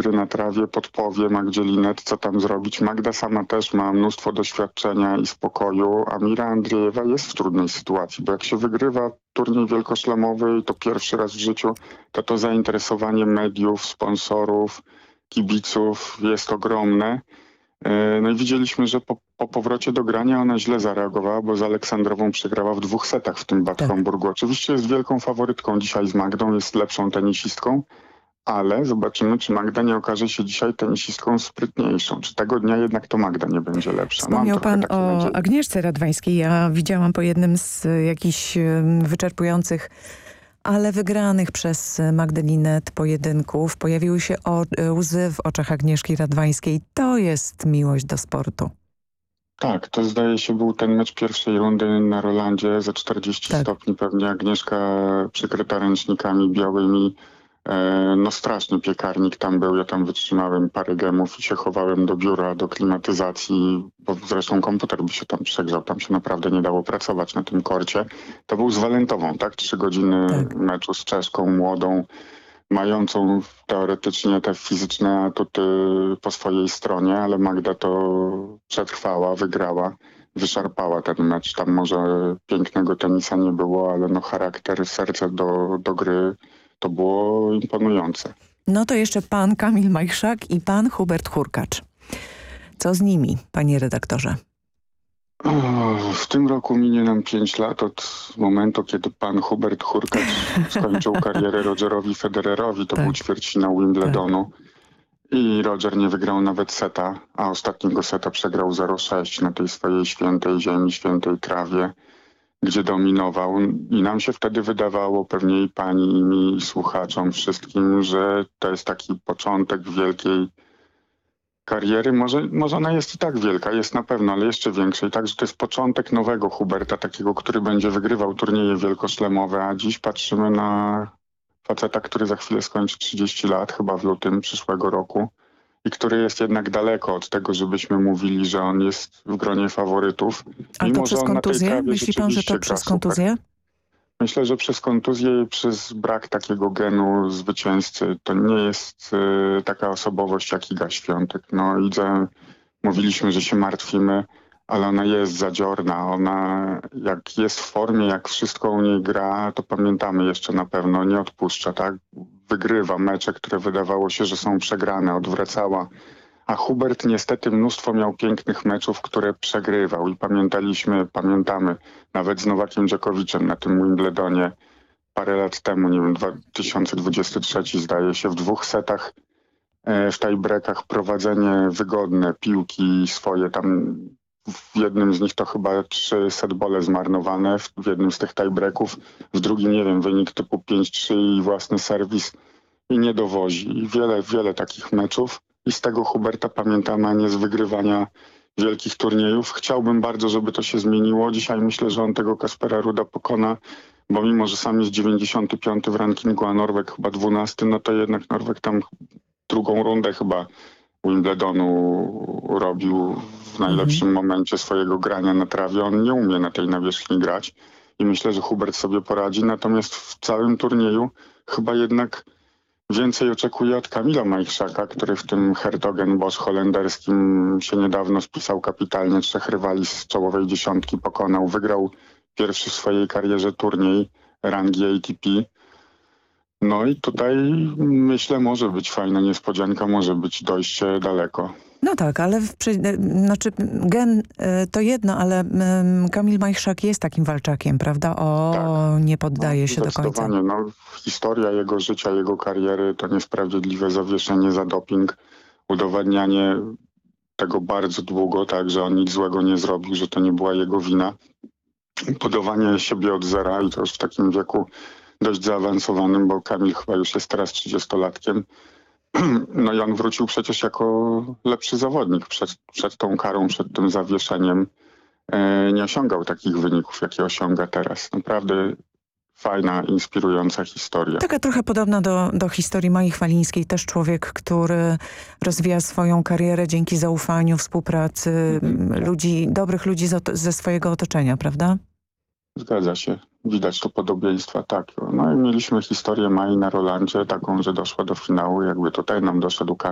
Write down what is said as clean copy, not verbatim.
gry na trawie, podpowie Magdzie Linet, co tam zrobić. Magda sama też ma mnóstwo doświadczenia i spokoju, a Mira Andrzejewa jest w trudnej sytuacji, bo jak się wygrywa turniej wielkoszlemowy i to pierwszy raz w życiu, to zainteresowanie mediów, sponsorów, kibiców jest ogromne. No i widzieliśmy, że po powrocie do grania ona źle zareagowała, bo z Aleksandrową przegrała w 2 setach w tym Bad Homburgu. Oczywiście jest wielką faworytką dzisiaj z Magdą, jest lepszą tenisistką, ale zobaczymy, czy Magda nie okaże się dzisiaj tenisistką sprytniejszą. Czy tego dnia jednak to Magda nie będzie lepsza. Wspomniał pan o Agnieszce Radwańskiej. Ja widziałam po jednym z jakichś wyczerpujących, ale wygranych przez Magdę Linet pojedynków pojawiły się łzy w oczach Agnieszki Radwańskiej. To jest miłość do sportu. Tak, to zdaje się był ten mecz pierwszej rundy na Rolandzie za 40 stopni. Pewnie Agnieszka przykryta ręcznikami białymi. No straszny piekarnik tam był, ja tam wytrzymałem parę gemów i się chowałem do biura, do klimatyzacji, bo zresztą komputer by się tam przegrzał, tam się naprawdę nie dało pracować na tym korcie. To był z Walentową, tak? 3 godziny meczu z Czeszką młodą, mającą teoretycznie te fizyczne atuty po swojej stronie, ale Magda to przetrwała, wygrała, wyszarpała ten mecz. Tam może pięknego tenisa nie było, ale no charakter, serce do gry to było imponujące. No to jeszcze pan Kamil Majchrzak i pan Hubert Hurkacz. Co z nimi, panie redaktorze? W tym roku minie nam 5 lat od momentu, kiedy pan Hubert Hurkacz skończył karierę Rogerowi Federerowi. To był ćwierćfinał Wimbledonu. I Roger nie wygrał nawet seta, a ostatniego seta przegrał 0-6 na tej swojej świętej ziemi, świętej trawie, gdzie dominował. I nam się wtedy wydawało, pewnie i pani, i mi, i słuchaczom, wszystkim, że to jest taki początek wielkiej kariery. Może ona jest i tak wielka, jest na pewno, ale jeszcze większej. Także to jest początek nowego Huberta, takiego, który będzie wygrywał turnieje wielkoszlemowe, a dziś patrzymy na faceta, który za chwilę skończy 30 lat, chyba w lutym przyszłego roku i który jest jednak daleko od tego, żebyśmy mówili, że on jest w gronie faworytów. Ale to przez kontuzję? Myśli pan, że to przez kontuzję? Myślę, że przez kontuzję i przez brak takiego genu zwycięzcy. To nie jest taka osobowość jak Iga Świątek. No Idze mówiliśmy, że się martwimy, ale ona jest zadziorna. Ona jak jest w formie, jak wszystko u niej gra, to pamiętamy jeszcze na pewno, nie odpuszcza, tak? Wygrywa mecze, które wydawało się, że są przegrane, odwracała. A Hubert niestety mnóstwo miał pięknych meczów, które przegrywał i pamiętamy nawet z Nowakiem Dżokowiczem na tym Wimbledonie parę lat temu, nie wiem, 2023 zdaje się, w 2 setach w tiebreakach prowadzenie wygodne, piłki swoje tam. W jednym z nich to chyba 3 setbole zmarnowane w jednym z tych tiebreaków, w drugim, nie wiem, wynik typu 5-3 i własny serwis i nie dowozi. I wiele takich meczów. I z tego Huberta pamiętamy, a nie z wygrywania wielkich turniejów. Chciałbym bardzo, żeby to się zmieniło. Dzisiaj myślę, że on tego Kaspera Rudda pokona, bo mimo, że sam jest 95 w rankingu, a Norweg chyba 12, no to jednak Norweg tam 2. rundę chyba Wimbledonu robił w najlepszym momencie swojego grania na trawie. On nie umie na tej nawierzchni grać i myślę, że Hubert sobie poradzi. Natomiast w całym turnieju chyba jednak więcej oczekuję od Kamila Majchrzaka, który w tym Hertogenbosch holenderskim się niedawno spisał kapitalnie. 3 rywali z czołowej 10 pokonał. Wygrał pierwszy w swojej karierze turniej rangi ATP. No i tutaj myślę, może być fajna niespodzianka, może być dojście daleko. No tak, ale gen to jedno, ale Kamil Majchrzak jest takim walczakiem, prawda? Nie poddaje się do końca. No, historia jego życia, jego kariery to niesprawiedliwe zawieszenie za doping, udowadnianie tego bardzo długo, tak, że on nic złego nie zrobił, że to nie była jego wina. Budowanie siebie od zera i to już w takim wieku dość zaawansowanym, bo Kamil chyba już jest teraz 30-latkiem. No i on wrócił przecież jako lepszy zawodnik przed tą karą, przed tym zawieszeniem. Nie osiągał takich wyników, jakie osiąga teraz. Naprawdę fajna, inspirująca historia. Taka trochę podobna do historii Mai Chwalińskiej. Też człowiek, który rozwija swoją karierę dzięki zaufaniu, współpracy dobrych ludzi ze swojego otoczenia, prawda? Zgadza się. Widać to podobieństwa, tak. No i mieliśmy historię Mai na Rolandzie, taką, że doszła do finału. Jakby tutaj nam doszedł